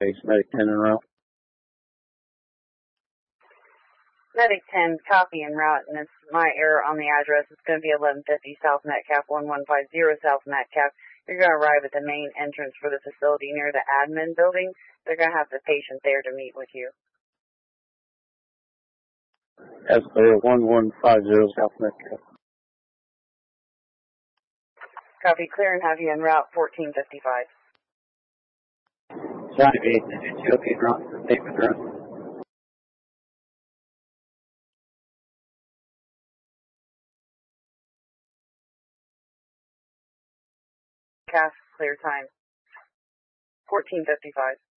Base Medic 10 en route. Medic 10, copy en route, and it's my error on the address. It's going to be 1150 South Metcalf, 1150 South Metcalf. You're going to arrive at the main entrance for the facility near the admin building. They're going to have the patient there to meet with you. That's clear, 1150 South Metcalf. Copy, clear and have you en route, 1455. Johnny B, Ethiopian route for David Run. Cast, clear time, 1455.